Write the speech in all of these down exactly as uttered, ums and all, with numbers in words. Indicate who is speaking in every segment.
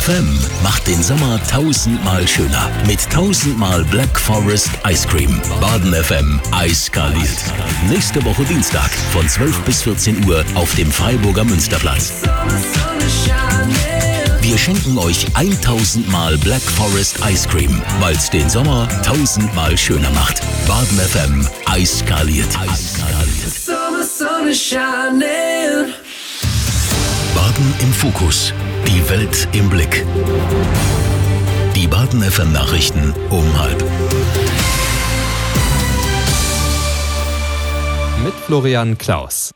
Speaker 1: F M macht den Sommer tausendmal schöner. Mit tausendmal Black Forest Ice Cream. Baden F M eiskaliert. Nächste Woche Dienstag von zwölf bis vierzehn Uhr auf dem Freiburger Münsterplatz. Wir schenken euch tausendmal Black Forest Ice Cream, weil es den Sommer tausendmal schöner macht. Baden F M eiskaliert. Baden im Fokus. Die Welt im Blick. Die Baden F M Nachrichten um halb.
Speaker 2: Mit Florian Klaus.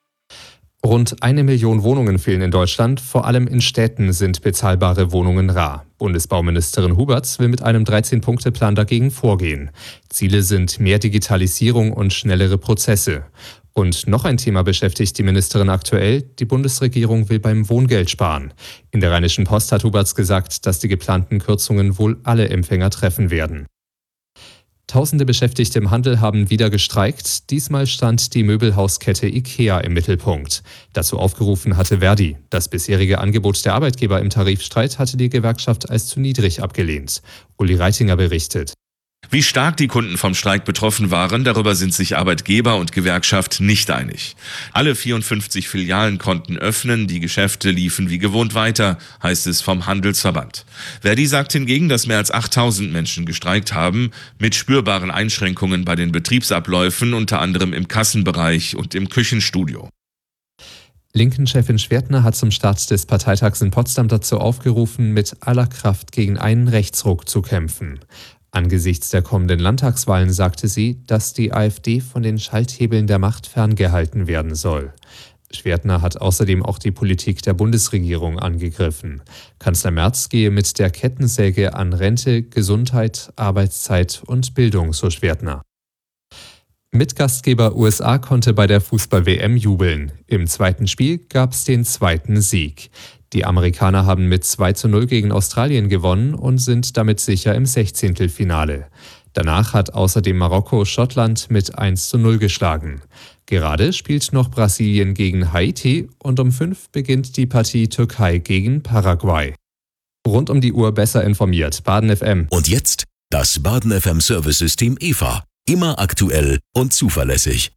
Speaker 2: Rund eine Million Wohnungen fehlen in Deutschland. Vor allem in Städten sind bezahlbare Wohnungen rar. Bundesbauministerin Huberts will mit einem dreizehn-Punkte-Plan dagegen vorgehen. Ziele sind mehr Digitalisierung und schnellere Prozesse. Und noch ein Thema beschäftigt die Ministerin aktuell. Die Bundesregierung will beim Wohngeld sparen. In der Rheinischen Post hat Huberts gesagt, dass die geplanten Kürzungen wohl alle Empfänger treffen werden. Tausende Beschäftigte im Handel haben wieder gestreikt. Diesmal stand die Möbelhauskette IKEA im Mittelpunkt. Dazu aufgerufen hatte Verdi. Das bisherige Angebot der Arbeitgeber im Tarifstreit hatte die Gewerkschaft als zu niedrig abgelehnt. Uli Reitinger berichtet.
Speaker 3: Wie stark die Kunden vom Streik betroffen waren, darüber sind sich Arbeitgeber und Gewerkschaft nicht einig. Alle vierundfünfzig Filialen konnten öffnen, die Geschäfte liefen wie gewohnt weiter, heißt es vom Handelsverband. Verdi sagt hingegen, dass mehr als achttausend Menschen gestreikt haben, mit spürbaren Einschränkungen bei den Betriebsabläufen, unter anderem im Kassenbereich und im Küchenstudio.
Speaker 2: Linken-Chefin Schwertner hat zum Start des Parteitags in Potsdam dazu aufgerufen, mit aller Kraft gegen einen Rechtsruck zu kämpfen. Angesichts der kommenden Landtagswahlen sagte sie, dass die AfD von den Schalthebeln der Macht ferngehalten werden soll. Schwertner hat außerdem auch die Politik der Bundesregierung angegriffen. Kanzler Merz gehe mit der Kettensäge an Rente, Gesundheit, Arbeitszeit und Bildung, so Schwertner. Mitgastgeber U S A konnte bei der Fußball-W M jubeln. Im zweiten Spiel gab es den zweiten Sieg. Die Amerikaner haben mit zwei zu null gegen Australien gewonnen und sind damit sicher im Sechzehntelfinale. Danach hat außerdem Marokko Schottland mit eins zu null geschlagen. Gerade spielt noch Brasilien gegen Haiti und um fünf beginnt die Partie Türkei gegen Paraguay. Rund um die Uhr besser informiert. Baden F M.
Speaker 1: Und jetzt das Baden F M Service-System E V A. Immer aktuell und zuverlässig.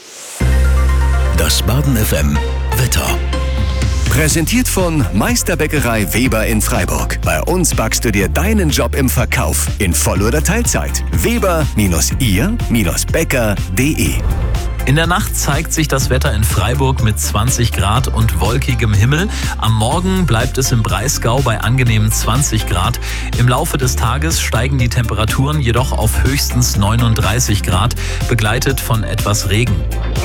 Speaker 1: Das Baden F M Wetter.
Speaker 4: Präsentiert von Meisterbäckerei Weber in Freiburg. Bei uns backst du dir deinen Job im Verkauf in Voll- oder Teilzeit. Weber ihr Bäcker punkt de.
Speaker 5: In der Nacht zeigt sich das Wetter in Freiburg mit zwanzig Grad und wolkigem Himmel. Am Morgen bleibt es im Breisgau bei angenehmen zwanzig Grad. Im Laufe des Tages steigen die Temperaturen jedoch auf höchstens neununddreißig Grad, begleitet von etwas Regen.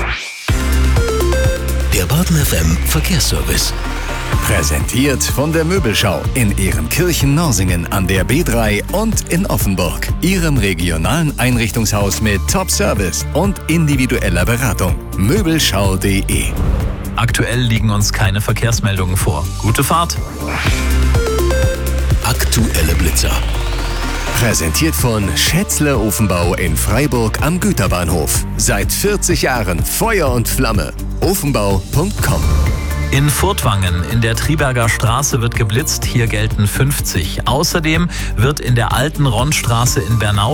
Speaker 1: Der Baden F M Verkehrsservice.
Speaker 4: Präsentiert von der Möbelschau in Ehrenkirchen-Norsingen an der B drei und in Offenburg. Ihrem regionalen Einrichtungshaus mit Top-Service und individueller Beratung. Möbelschau punkt de.
Speaker 5: Aktuell liegen uns keine Verkehrsmeldungen vor. Gute Fahrt!
Speaker 1: Aktuelle Blitzer.
Speaker 4: Präsentiert von Schätzle Ofenbau in Freiburg am Güterbahnhof. Seit vierzig Jahren Feuer und Flamme. ofenbau punkt com.
Speaker 5: In Furtwangen in der Triberger Straße wird geblitzt, hier gelten fünfzig. Außerdem wird in der alten Ronnstraße in Bernau